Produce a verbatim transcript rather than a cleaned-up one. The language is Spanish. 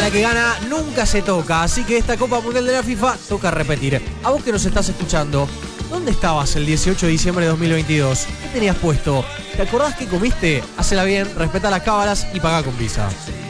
la que gana nunca se toca, así que esta Copa Mundial de la FIFA toca repetir. A vos que nos estás escuchando, ¿dónde estabas el dieciocho de diciembre de dos mil veintidós? ¿Qué tenías puesto? ¿Te acordás qué comiste? Hacela bien, respeta las cábalas y paga con Visa.